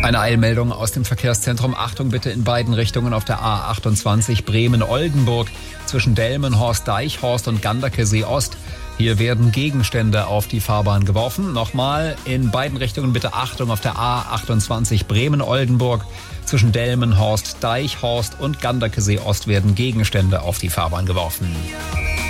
Eine Eilmeldung aus dem Verkehrszentrum. Achtung bitte in beiden Richtungen auf der A28 Bremen-Oldenburg zwischen Delmenhorst, Deichhorst und Ganderkesee Ost. Hier werden Gegenstände auf die Fahrbahn geworfen. Nochmal in beiden Richtungen bitte Achtung auf der A28 Bremen-Oldenburg zwischen Delmenhorst, Deichhorst und Ganderkesee Ost werden Gegenstände auf die Fahrbahn geworfen.